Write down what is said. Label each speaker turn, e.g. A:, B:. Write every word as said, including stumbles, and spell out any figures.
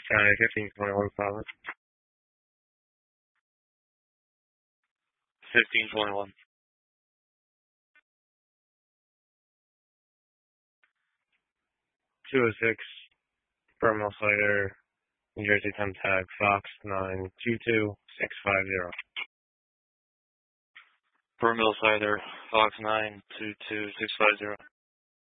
A: County fifteen twenty-one solid.
B: fifteen twenty-one.
A: two oh six, Bermel Cider, New Jersey Temp Tag, Fox nine two two six five zero.
B: Bermel Cider, Fox nine two two six five zero.